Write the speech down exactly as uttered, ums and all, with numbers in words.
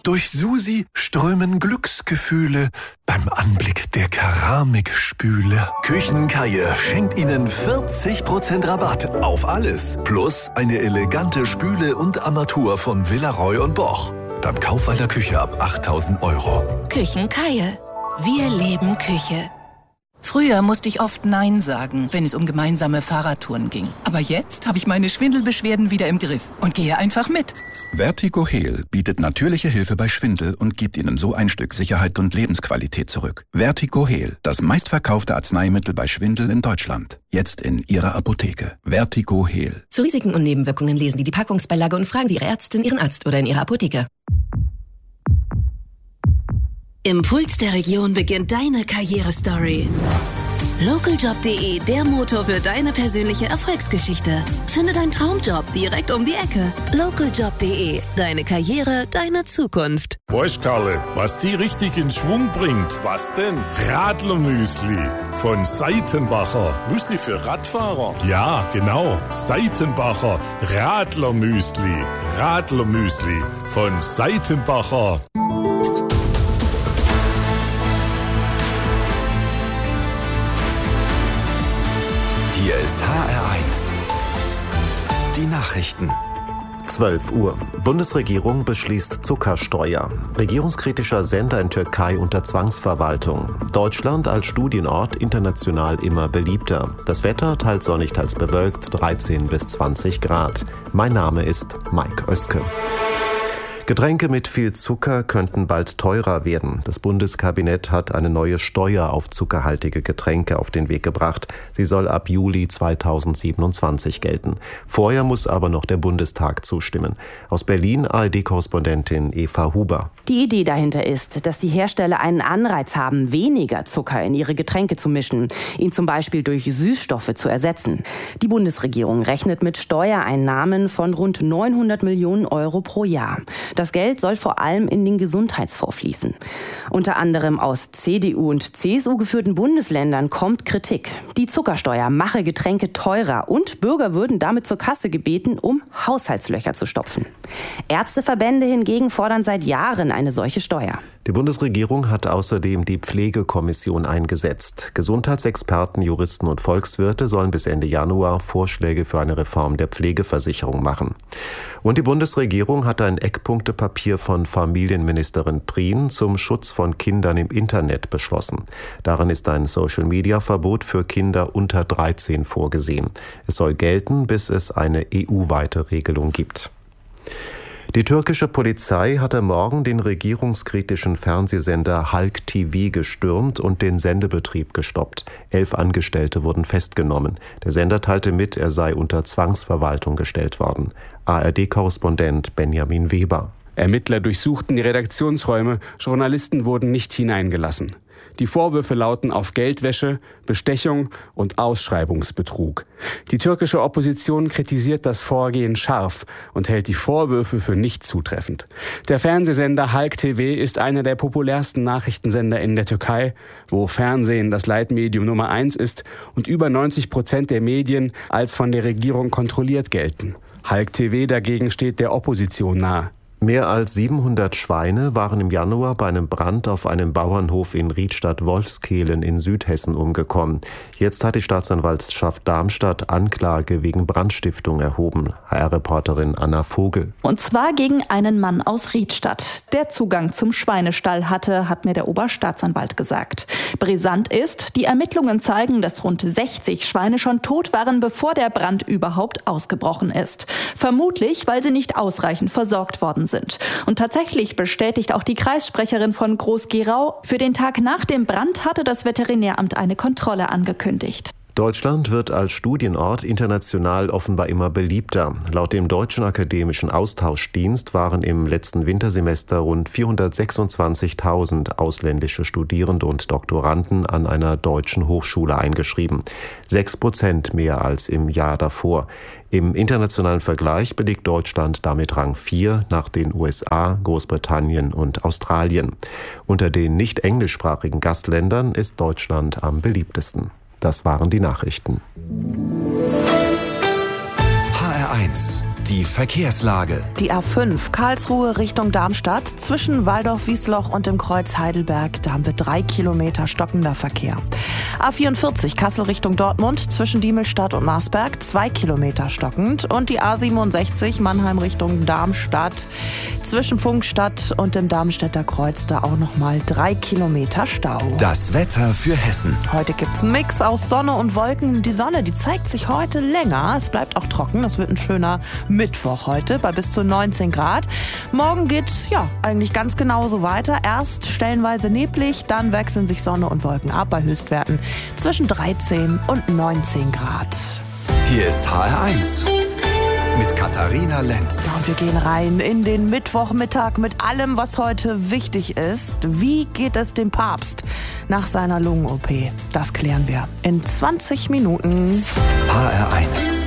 Durch Susi strömen Glücksgefühle beim Anblick der Keramikspüle. Küchenkaie schenkt Ihnen vierzig Prozent Rabatt auf alles. Plus eine elegante Spüle und Armatur von Villaroy und Boch. Beim Kauf einer Küche ab achttausend Euro. Küchenkaie. Wir leben Küche. Früher musste ich oft Nein sagen, wenn es um gemeinsame Fahrradtouren ging. Aber jetzt habe ich meine Schwindelbeschwerden wieder im Griff und gehe einfach mit. Vertigo Heal bietet natürliche Hilfe bei Schwindel und gibt Ihnen so ein Stück Sicherheit und Lebensqualität zurück. Vertigo Heal, das meistverkaufte Arzneimittel bei Schwindel in Deutschland. Jetzt in Ihrer Apotheke. Vertigo Heal. Zu Risiken und Nebenwirkungen lesen Sie die Packungsbeilage und fragen Sie Ihre Ärztin, Ihren Arzt oder in Ihrer Apotheke. Im Puls der Region beginnt deine Karrierestory. Lokaljob punkt de, der Motor für deine persönliche Erfolgsgeschichte. Finde deinen Traumjob direkt um die Ecke. Lokaljob punkt de, deine Karriere, deine Zukunft. Weißt Karle, was die richtig in Schwung bringt? Was denn? Radlermüsli von Seitenbacher. Müsli für Radfahrer? Ja, genau. Seitenbacher Radlermüsli. Radlermüsli von Seitenbacher. Hier ist H R eins. Die Nachrichten. zwölf Uhr. Bundesregierung beschließt Zuckersteuer. Regierungskritischer Sender in Türkei unter Zwangsverwaltung. Deutschland als Studienort international immer beliebter. Das Wetter teils sonnig, teils bewölkt, dreizehn bis zwanzig Grad. Mein Name ist Mike Oeske. Getränke mit viel Zucker könnten bald teurer werden. Das Bundeskabinett hat eine neue Steuer auf zuckerhaltige Getränke auf den Weg gebracht. Sie soll ab Juli zweitausendsiebenundzwanzig gelten. Vorher muss aber noch der Bundestag zustimmen. Aus Berlin A R D-Korrespondentin Eva Huber. Die Idee dahinter ist, dass die Hersteller einen Anreiz haben, weniger Zucker in ihre Getränke zu mischen, ihn zum Beispiel durch Süßstoffe zu ersetzen. Die Bundesregierung rechnet mit Steuereinnahmen von rund neunhundert Millionen Euro pro Jahr. Das Geld soll vor allem in den Gesundheitsfonds fließen. Unter anderem aus C D U und C S U geführten Bundesländern kommt Kritik. Die Zuckersteuer mache Getränke teurer und Bürger würden damit zur Kasse gebeten, um Haushaltslöcher zu stopfen. Ärzteverbände hingegen fordern seit Jahren eine solche Steuer. Die Bundesregierung hat außerdem die Pflegekommission eingesetzt. Gesundheitsexperten, Juristen und Volkswirte sollen bis Ende Januar Vorschläge für eine Reform der Pflegeversicherung machen. Und die Bundesregierung hat ein Eckpunktepapier von Familienministerin Prien zum Schutz von Kindern im Internet beschlossen. Darin ist ein Social-Media-Verbot für Kinder unter dreizehn vorgesehen. Es soll gelten, bis es eine E U-weite Regelung gibt. Die türkische Polizei hat am Morgen den regierungskritischen Fernsehsender Halk T V gestürmt und den Sendebetrieb gestoppt. Elf Angestellte wurden festgenommen. Der Sender teilte mit, er sei unter Zwangsverwaltung gestellt worden. A R D-Korrespondent Benjamin Weber. Ermittler durchsuchten die Redaktionsräume, Journalisten wurden nicht hineingelassen. Die Vorwürfe lauten auf Geldwäsche, Bestechung und Ausschreibungsbetrug. Die türkische Opposition kritisiert das Vorgehen scharf und hält die Vorwürfe für nicht zutreffend. Der Fernsehsender Halk T V ist einer der populärsten Nachrichtensender in der Türkei, wo Fernsehen das Leitmedium Nummer eins ist und über neunzig Prozent der Medien als von der Regierung kontrolliert gelten. Halk T V dagegen steht der Opposition nahe. Mehr als siebenhundert Schweine waren im Januar bei einem Brand auf einem Bauernhof in Riedstadt-Wolfskehlen in Südhessen umgekommen. Jetzt hat die Staatsanwaltschaft Darmstadt Anklage wegen Brandstiftung erhoben. H R-Reporterin Anna Vogel. Und zwar gegen einen Mann aus Riedstadt, der Zugang zum Schweinestall hatte, hat mir der Oberstaatsanwalt gesagt. Brisant ist, die Ermittlungen zeigen, dass rund sechzig Schweine schon tot waren, bevor der Brand überhaupt ausgebrochen ist. Vermutlich, weil sie nicht ausreichend versorgt worden sind. Und tatsächlich bestätigt auch die Kreissprecherin von Groß-Gerau, für den Tag nach dem Brand hatte das Veterinäramt eine Kontrolle angekündigt. Deutschland wird als Studienort international offenbar immer beliebter. Laut dem Deutschen Akademischen Austauschdienst waren im letzten Wintersemester rund vierhundertsechsundzwanzigtausend ausländische Studierende und Doktoranden an einer deutschen Hochschule eingeschrieben. Sechs Prozent mehr als im Jahr davor. Im internationalen Vergleich belegt Deutschland damit Rang vier nach den U S A, Großbritannien und Australien. Unter den nicht englischsprachigen Gastländern ist Deutschland am beliebtesten. Das waren die Nachrichten. H R eins. Die Verkehrslage. Die A fünf Karlsruhe Richtung Darmstadt zwischen Waldorf-Wiesloch und dem Kreuz Heidelberg. Da haben wir drei Kilometer stockender Verkehr. A vierundvierzig Kassel Richtung Dortmund zwischen Diemelstadt und Marsberg. Zwei Kilometer stockend. Und die A siebenundsechzig Mannheim Richtung Darmstadt zwischen Funkstadt und dem Darmstädter Kreuz. Da auch nochmal drei Kilometer Stau. Das Wetter für Hessen. Heute gibt's einen Mix aus Sonne und Wolken. Die Sonne, die zeigt sich heute länger. Es bleibt auch trocken. Es wird ein schöner Mittwoch heute bei bis zu neunzehn Grad. Morgen geht's ja eigentlich ganz genauso weiter. Erst stellenweise neblig, dann wechseln sich Sonne und Wolken ab bei Höchstwerten zwischen dreizehn und neunzehn Grad. Hier ist H R eins mit Katharina Lenz. Ja, und wir gehen rein in den Mittwochmittag mit allem, was heute wichtig ist. Wie geht es dem Papst nach seiner Lungen-O P? Das klären wir in zwanzig Minuten. H R eins